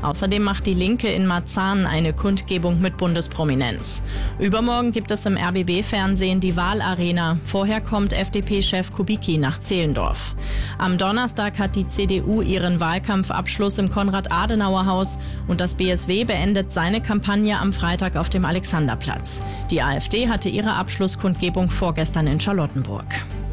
Außerdem macht die Linke in Marzahn eine Kundgebung mit Bundesprominenz. Übermorgen gibt es im RBB-Fernsehen die Wahlarena. Vorher kommt FDP-Chef Kubicki nach Zehlendorf. Am Donnerstag hat die CDU ihren Wahlkampfabschluss im Konrad-Adenauer-Haus und das BSW beendet seine Kampagne am Freitag auf dem Alexanderplatz. Die AfD hatte ihre Abschlusskundgebung vorgestern in Charlottenburg.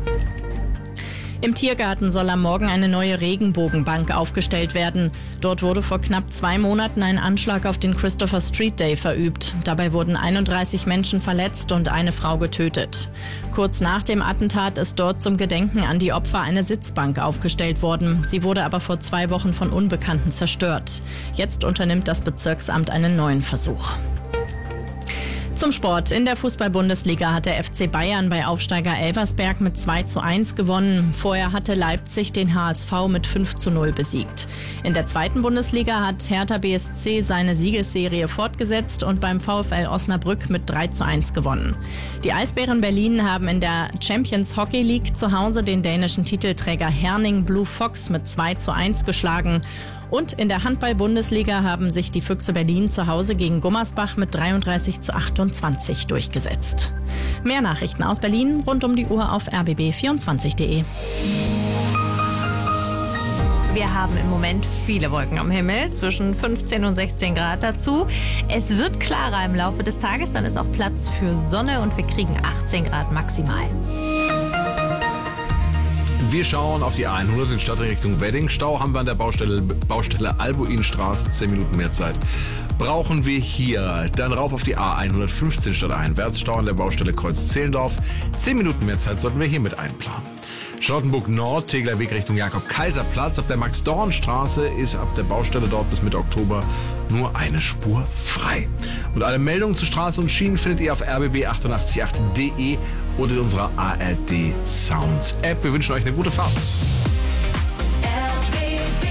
Im Tiergarten soll am Morgen eine neue Regenbogenbank aufgestellt werden. Dort wurde vor knapp 2 Monaten ein Anschlag auf den Christopher Street Day verübt. Dabei wurden 31 Menschen verletzt und eine Frau getötet. Kurz nach dem Attentat ist dort zum Gedenken an die Opfer eine Sitzbank aufgestellt worden. Sie wurde aber vor 2 Wochen von Unbekannten zerstört. Jetzt unternimmt das Bezirksamt einen neuen Versuch. Zum Sport. In der Fußball-Bundesliga hat der FC Bayern bei Aufsteiger Elversberg mit 2:1 gewonnen. Vorher hatte Leipzig den HSV mit 5:0 besiegt. In der zweiten Bundesliga hat Hertha BSC seine Siegesserie fortgesetzt und beim VfL Osnabrück mit 3:1 gewonnen. Die Eisbären Berlin haben in der Champions Hockey League zu Hause den dänischen Titelträger Herning Blue Fox mit 2:1 geschlagen. Und in der Handball-Bundesliga haben sich die Füchse Berlin zu Hause gegen Gummersbach mit 33:28 durchgesetzt. Mehr Nachrichten aus Berlin rund um die Uhr auf rbb24.de. Wir haben im Moment viele Wolken am Himmel, zwischen 15 und 16 Grad dazu. Es wird klarer im Laufe des Tages, dann ist auch Platz für Sonne und wir kriegen 18 Grad maximal. Wir schauen auf die A100 in Stadtrichtung Wedding. Stau haben wir an der Baustelle Albuinstraße, 10 Minuten mehr Zeit. Brauchen wir hier. Dann rauf auf die A115 stadteinwärts. Stau an der Baustelle Kreuz Zehlendorf. 10 Minuten mehr Zeit sollten wir hier mit einplanen. Charlottenburg Nord, Tegeler Weg Richtung Jakob-Kaiser-Platz. Ab der Max-Dorn-Straße ist ab der Baustelle dort bis Mitte Oktober nur eine Spur frei. Und alle Meldungen zu Straßen und Schienen findet ihr auf rbb888.de oder in unserer ARD Sounds App. Wir wünschen euch eine gute Fahrt. RBB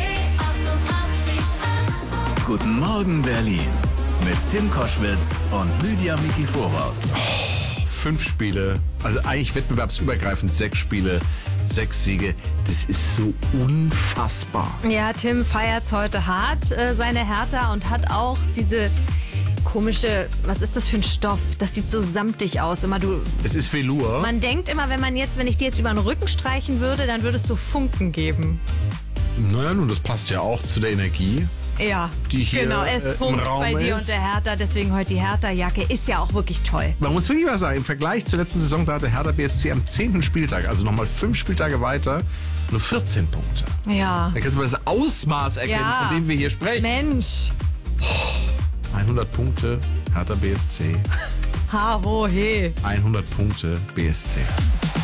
88.8. Guten Morgen Berlin mit Tim Koschwitz und Lydia Mikiforov. 5 Spiele, also eigentlich wettbewerbsübergreifend 6 Spiele, 6 Siege. Das ist so unfassbar. Ja, Tim feiert's heute hart, seine Hertha, und hat auch diese komische, was ist das für ein Stoff? Das sieht so samtig aus. Es ist Velour. Man denkt immer, wenn ich dir jetzt über den Rücken streichen würde, dann würde es so Funken geben. Naja, nun, das passt ja auch zu der Energie. Ja, die hier genau, es funkt bei dir und der Hertha, deswegen heute die Hertha-Jacke, ist ja auch wirklich toll. Man muss wirklich mal sagen, im Vergleich zur letzten Saison, da hatte Hertha BSC am 10. Spieltag, also nochmal 5 Spieltage weiter, nur 14 Punkte. Ja. Da kannst du mal das Ausmaß erkennen, von dem wir hier sprechen. Mensch. 100 Punkte, Hertha BSC. Ha, ho, he. 100 Punkte, BSC.